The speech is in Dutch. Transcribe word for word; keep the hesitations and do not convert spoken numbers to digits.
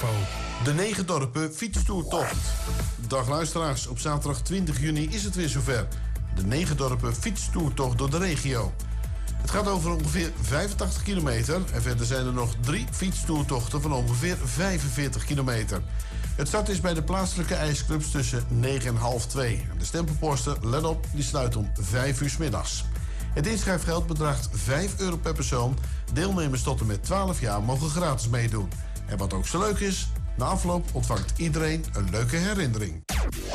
info. De Negen Dorpen fietstoertocht. Dag luisteraars, op zaterdag twintig juni is het weer zover. De Negen Dorpen fietstoertocht door de regio. Het gaat over ongeveer vijfentachtig kilometer en verder zijn er nog drie fietstoertochten van ongeveer vijfenveertig kilometer. Het start is bij de plaatselijke ijsclubs tussen negen en half twee. De stempelposten, let op, die sluit om vijf uur 's middags. Het inschrijfgeld bedraagt vijf euro per persoon. Deelnemers tot en met twaalf jaar mogen gratis meedoen. En wat ook zo leuk is, na afloop ontvangt iedereen een leuke herinnering.